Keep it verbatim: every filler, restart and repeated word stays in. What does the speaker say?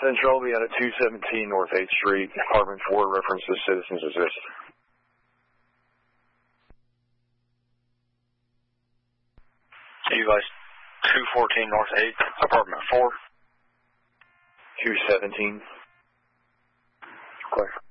Central, be out at two seventeen North eighth Street, apartment four, references citizens assist. Device two fourteen North eighth, apartment four. two seventeen. Clear.